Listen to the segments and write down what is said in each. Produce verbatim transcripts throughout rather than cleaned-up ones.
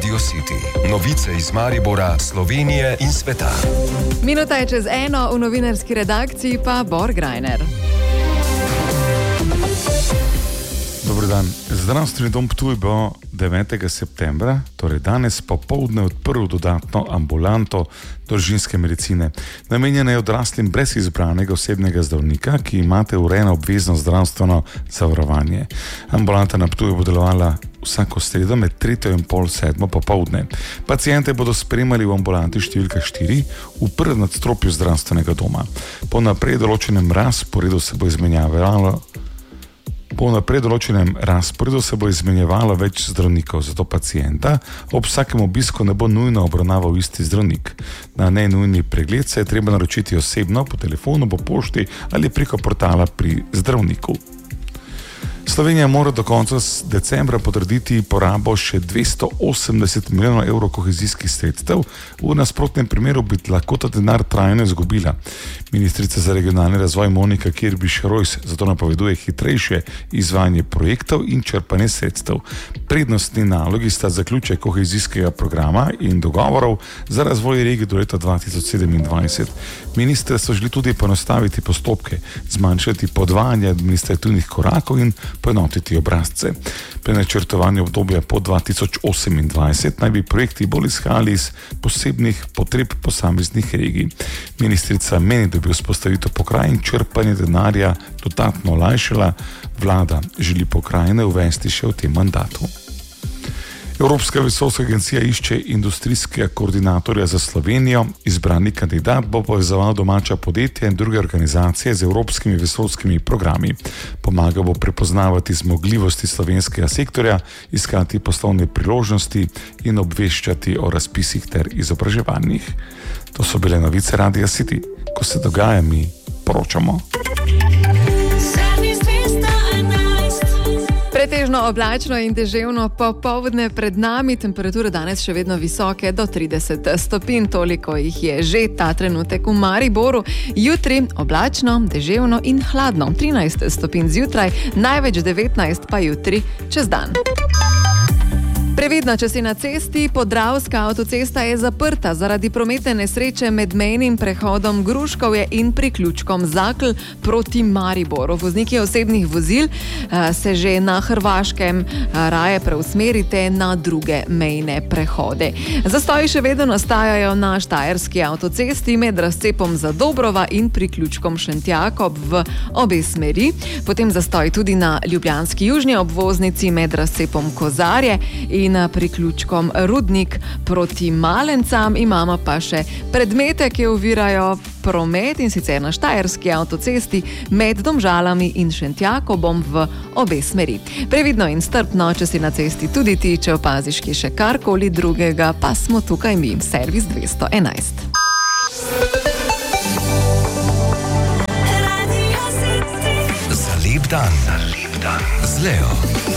Radio City. Novice iz Maribora, Slovenije in sveta. Minuta je čez eno, v novinarski redakciji pa Bor Grajner. Dober dan. Zdravstveni dom Ptuj bo devetega septembra, torej danes popoldne, odprl dodatno ambulanto družinske medicine. Namenjena je odraslim brez izbranega osebnega zdravnika, ki imate urejeno obvezno zdravstveno zavarovanje. Ambulanta na Ptuju bo delovala vsako sredo med tretjo in pol sedmo popoldne. Paciente bodo spremljali v ambulanti številka štiri v prvem nadstropju zdravstvenega doma. Po naprej določenem razporedu se bo izmenjavalo Po naprej določenem razporedu se bo izmenjevalo več zdravnikov, zato pacienta ob vsakem obisku ne bo nujno obravnaval isti zdravnik. Na nenujni pregled se je treba naročiti osebno, po telefonu, po pošti ali preko portala pri zdravniku. Slovenija mora do konca decembra potrditi porabo še dvesto osemdeset milijonov evrov kohezijskih sredstev, v nasprotnem primeru bi lahko ta denar trajno izgubila. Ministrica za regionalni razvoj Monika Kirbiš-Rojs zato napoveduje hitrejše izvajanje projektov in črpanje sredstev. Prednostni nalogi sta zaključek kohezijskega programa in dogovorov za razvoj regije do leta dva tisoč sedemindvajset. Ministrstvo želi tudi poenostaviti postopke, zmanjšati podvajanje administrativnih korakov in poenotiti obrazce. Pri načrtovanju obdobja po dva tisoč osemindvajset naj bi projekti bolj izhajali iz posebnih potreb posameznih regij. Ministrica meni, da bi vzpostavitev pokrajin črpanje denarja dodatno olajšala. Vlada želi pokrajine uvesti še v tem mandatu. Evropska vesoljska agencija išče industrijskega koordinatorja za Slovenijo. Izbrani kandidat bo povezoval domača podjetja in druge organizacije z evropskimi vesoljskimi programi. Pomagal bo prepoznavati zmogljivosti slovenskega sektorja, iskati poslovne priložnosti in obveščati o razpisih ter izobraževanjih. To so bile novice Radia City. Ko se dogaja, mi poročamo. Pretežno oblačno in deževno popoldne pred nami, temperature danes še vedno visoke do trideset stopinj, toliko jih je že ta trenutek v Mariboru. Jutri oblačno, deževno in hladno, trinajst stopinj zjutraj, največ devetnajst pa jutri čez dan. Previdno, če si na cesti, Podravska avtocesta je zaprta zaradi prometne nesreče med mejnim prehodom Gruškovje in priključkom Zakl proti Mariboru. Vozniki osebnih vozil se že na Hrvaškem raje preusmerite na druge mejne prehode. Zastoji še vedno nastajajo na Štajerski avtocesti med razcepom Zadobrova in priključkom Šentjakob v obe smeri. Potem zastoj tudi na ljubljanski južni obvoznici med razcepom Kozarje in na priključkom Rudnik proti Malencam. Imamo pa še predmete, ki ovirajo promet, in sicer na Štajerski avtocesti med Domžalami in Šentjakobom v obe smeri. Previdno in strpno, če si na cesti tudi ti, če opaziš ki še karkoli drugega, pa smo tukaj mi, servis dvesto enajst. Za lep dan, za lep dan z Leo.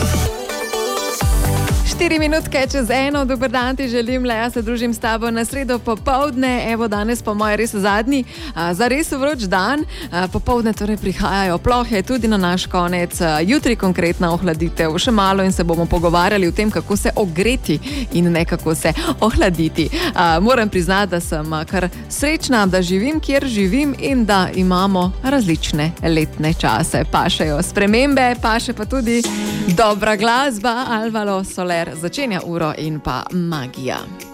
Štiri minutke čez eno, dober dan ti želim, Leja, se družim s tabo na sredo popoldne, evo danes po moje res zadnji, a, za res vroč dan, a, popoldne torej prihajajo plohe tudi na naš konec, a, jutri konkretna ohladitev, še malo in se bomo pogovarjali o tem, kako se ogreti in ne kako se ohladiti. A, moram priznati, da sem kar srečna, da živim, kjer živim in da imamo različne letne čase. Pašejo spremembe, paše pa tudi dobra glasba, Alvaro Soler začenja uro in pa magija.